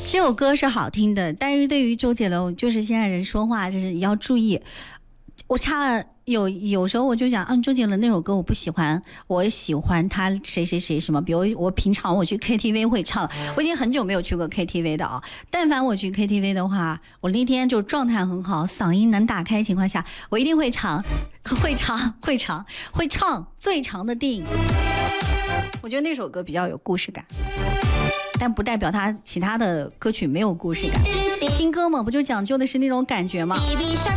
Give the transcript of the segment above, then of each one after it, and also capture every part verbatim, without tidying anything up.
这首歌是好听的，但是对于周杰伦，就是现在人说话就是要注意。我差了有有时候我就讲，嗯，周杰伦那首歌我不喜欢，我喜欢他谁谁谁什么。比如我平常我去 K T V 会唱，我已经很久没有去过 K T V 的啊。但凡我去 K T V 的话，我那天就状态很好，嗓音能打开的情况下，我一定会唱，会唱，会唱，会唱最长的电影。我觉得那首歌比较有故事感，但不代表他其他的歌曲没有故事感。听歌嘛，不就讲究的是那种感觉吗？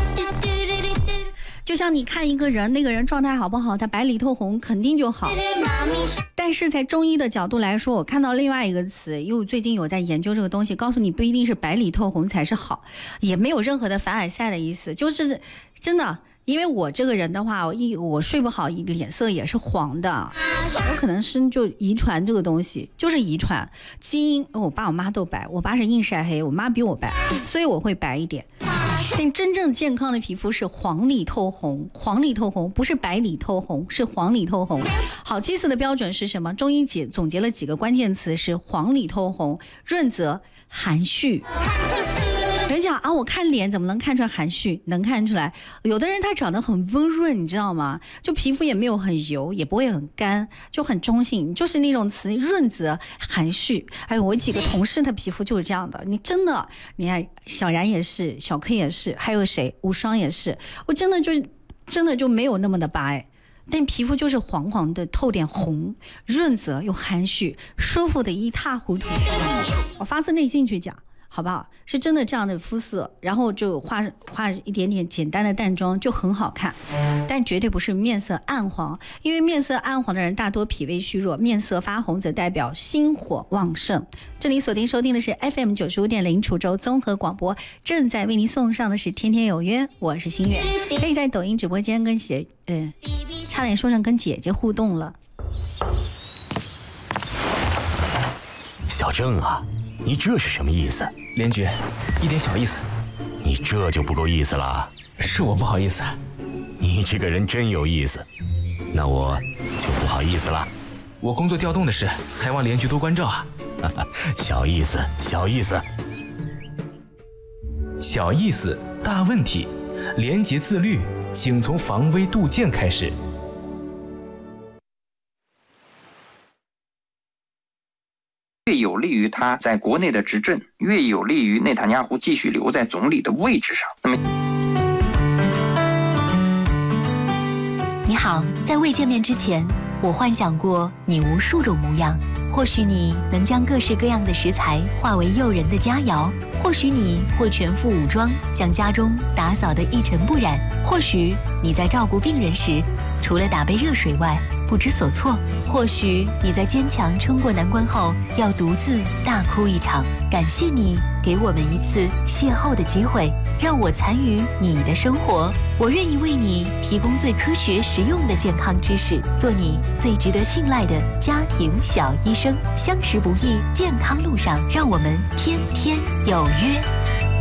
就像你看一个人，那个人状态好不好，他白里透红肯定就好。但是在中医的角度来说，我看到另外一个词，因为最近有在研究这个东西，告诉你不一定是白里透红才是好，也没有任何的凡尔赛的意思，就是真的。因为我这个人的话，我一我睡不好，脸色也是黄的，有可能是就遗传这个东西，就是遗传基因。我爸我妈都白，我爸是硬晒黑，我妈比我白，所以我会白一点。但真正健康的皮肤是黄里透红，黄里透红不是白里透红，是黄里透红。好气色的标准是什么？中医解总结了几个关键词，是黄里透红、润泽、含蓄。人讲啊，我看脸怎么能看出来含蓄？能看出来。有的人他长得很温润，你知道吗？就皮肤也没有很油，也不会很干，就很中性，就是那种词润泽含蓄。哎呦，我几个同事的皮肤就是这样的。你真的，你看小然也是，小 K 也是，还有谁？无双也是。我真的就真的就没有那么的白，但皮肤就是黄黄的，透点红，润泽又含蓄，舒服的一塌糊涂。我发自内心去讲。好不好？是真的这样的肤色，然后就画画一点点简单的淡妆就很好看，但绝对不是面色暗黄，因为面色暗黄的人大多脾胃虚弱，面色发红则代表心火旺盛。这里锁定收听的是 F M 九十五点零 滁州综合广播，正在为您送上的是天天有约，我是心月，可以在抖音直播间跟姐，呃，差点说成跟姐姐互动了。 小郑啊，你这是什么意思？ 连局，一点小意思。 你这就不够意思了。 是我不好意思。 你这个人真有意思，那我就不好意思了。 我工作调动的事，还望连局多关照啊。 小意思，小意思， 小意思，大问题。廉洁自律，请从防微杜渐开始。 越有利于他在国内的执政，越有利于内塔尼亚胡继续留在总理的位置上。那么， 你好，在未见面之前，我幻想过你无数种模样。或许你能将各式各样的食材化为诱人的佳肴，或许你会全副武装，将家中打扫得一尘不染，或许你在照顾病人时，除了打杯热水外不知所措，或许你在坚强撑过难关后要独自大哭一场。感谢你给我们一次邂逅的机会，让我参与你的生活。我愿意为你提供最科学实用的健康知识，做你最值得信赖的家庭小医生。相识不易，健康路上让我们天天有约。